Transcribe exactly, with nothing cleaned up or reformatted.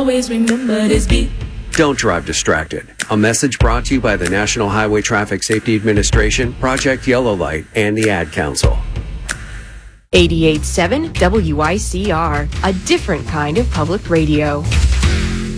always remember this beat. Don't drive distracted. A message brought to you by the National Highway Traffic Safety Administration, Project Yellow Light, and the Ad Council. eighty-eight point seven W I C R, a different kind of public radio.